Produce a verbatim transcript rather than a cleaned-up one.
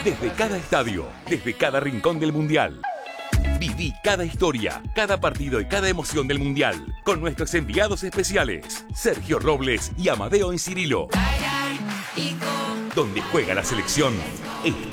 Desde cada estadio, desde cada rincón del Mundial. Viví cada historia, cada partido y cada emoción del Mundial con nuestros enviados especiales, Sergio Robles y Amadeo Encirilo. Donde juega la selección, está